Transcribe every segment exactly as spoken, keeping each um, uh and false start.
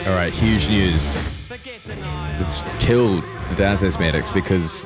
All right, huge news. It's killed the Dance Asthmatics because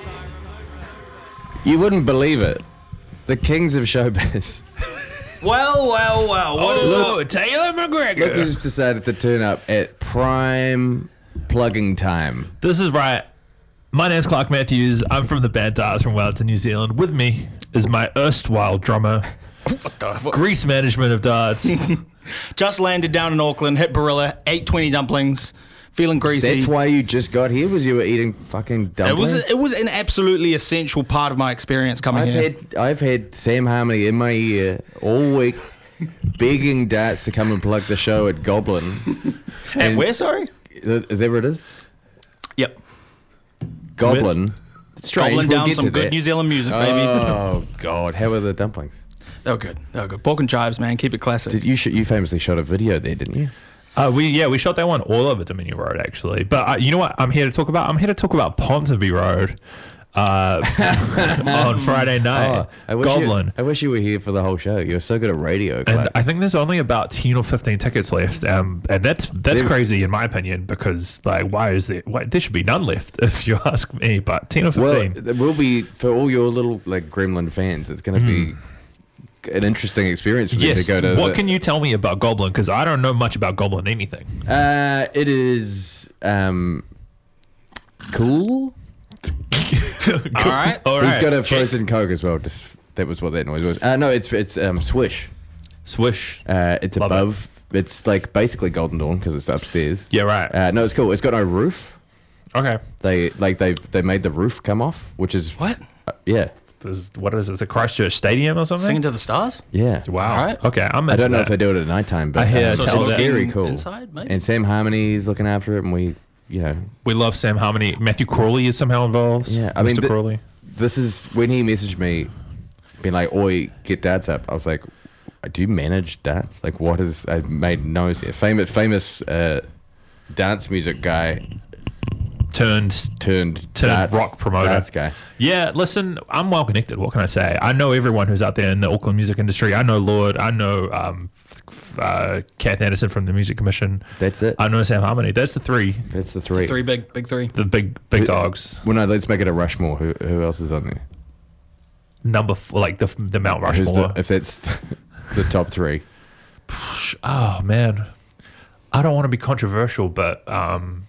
you wouldn't believe it. The kings of showbiz. Well, well, well. What is Oh, it? Taylor McGregor. Look who's decided to turn up at prime plugging time. This is right. My name's Clark Matthews. I'm from the band Darts from Wellington, New Zealand. With me is my erstwhile drummer, What the? What? Grease Management of Darts. Just landed down in Auckland, hit Barilla, ate twenty dumplings, feeling greasy. That's why you just got here, was you were eating fucking it dumplings? was it was an absolutely essential part of my experience coming I've here. had I've had Sam Harmony in my ear all week, begging Darts to come and plug the show at Goblin. and where? Sorry. Is that where it is? Yep. Goblin. Strange. Gobbling we'll down get some to good that. New Zealand music, baby. Oh God, how were the dumplings? They were good. They were good. Pork and chives, man. Keep it classic. Did you sh- you famously shot a video there, didn't you? Uh, we yeah we shot that one all over Dominion Road actually. But uh, you know what I'm here to talk about? I'm here to talk about Ponsonby Road uh, on Friday night. Oh, I wish Goblin. You, I wish you were here for the whole show. You're so good at radio. And Clark. I think there's only about ten or fifteen tickets left, um, and that's that's There- crazy in my opinion because like why is there? Why, there should be none left if you ask me. But ten or well, fifteen. it will be for all your little like Gremlin fans. It's going to be an interesting experience for them Yes. to go to. What the- can you tell me about Goblin? Because I don't know much about Goblin anything. Uh, it is um, cool. All right. All He's right. got a frozen Coke as well. Just that was what that noise was. Uh, no, it's it's um, Swish. Swish. Uh, it's Love above. It's like basically Golden Dawn because it's upstairs. Yeah. Right. Uh, no, it's cool. It's got no roof. Okay. They like they they made the roof come off, which is What? uh, yeah, There's, what is it? It's a Christchurch Stadium or something? Singing to the stars? yeah. Wow. All right. Okay. I'm I into don't know that. if they do it at night time, but I hear uh, So it's tell that- very cool. inside, maybe? And Sam Harmony's looking after it, and we, you know, We love Sam Harmony. Matthew Crawley is somehow involved. yeah. I Mister mean, th- Crawley. this is when he messaged me, being like, "Oi, get Darts up." I was like, "Do you manage Darts? Like, what is?" I made no sense. Famous, famous uh, dance music guy Turned turned Turned darts, rock promoter. Darts guy. Yeah, listen, I'm well connected. What can I say? I know everyone who's out there in the Auckland music industry. I know Lord. I know um, f- uh, Kath Anderson from the Music Commission. That's it. I know Sam Harmony. That's the three, That's the three. Three big, big three. the big big dogs. Well, no, let's make it a Rushmore. Who who else is on there? Number f- like the the Mount Who's Rushmore. the, if that's the top three? Oh man, I don't want to be controversial, but um,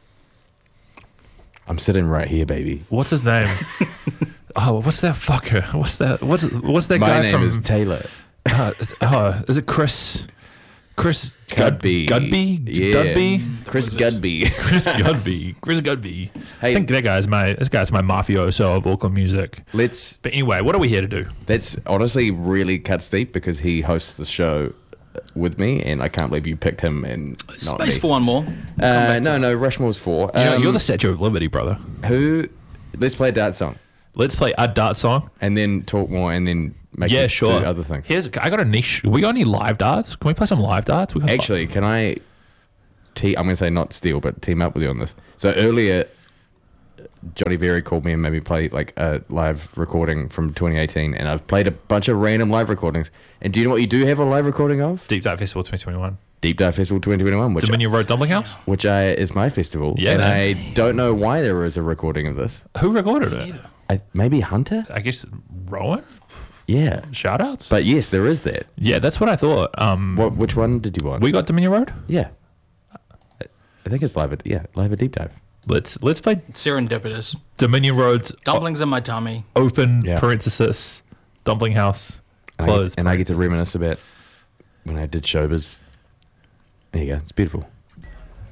I'm sitting right here, baby. what's his name? Oh, what's that fucker? What's that? What's what's that My guy name from? is Taylor. uh, uh, is it Chris? Chris Gudby. Gudby? Yeah. Gudby? Chris Gudby. Chris Gudby. Chris Gudby. Hey. I think that guy's my this guy's my mafioso of Auckland music. Let's. But anyway, what are we here to do? That's honestly really cuts deep because he hosts the show with me, and I can't believe you picked him and not Space me. for one more. Uh, no, no, Rushmore's four. You know, Um, you're the Statue of Liberty, brother. who? Let's play a dart song Let's play a dart song. and then talk more, and then make Yeah, it sure. do other things. Here's I got a niche. We got any live darts? Can we play some live darts? We got Actually, can I? Te- I'm going to say not steal, but team up with you on this. So earlier, Johnny Very called me and made me play like a live recording from twenty eighteen, and I've played a bunch of random live recordings. And do you know what you do have a live recording of? Deep Dive Festival twenty twenty-one. Deep Dive Festival twenty twenty-one, which Dominion Road Dumpling House. which I is my festival. Yeah, and man. I don't know why there is a recording of this. Who recorded it? I, maybe Hunter. I guess Rowan. Yeah, Shout outs. but yes, there is that. yeah, that's what I thought. Um, What? Which one did you want? we got Dominion Road. yeah, I I think it's live. At, yeah, live at Deep Dive. Let's let's play Serendipitous. Dominion Road's Dumplings in my tummy. open Yeah. parenthesis dumpling house And I, closed. get, and I get to reminisce about when I did showbiz. There you go. It's beautiful.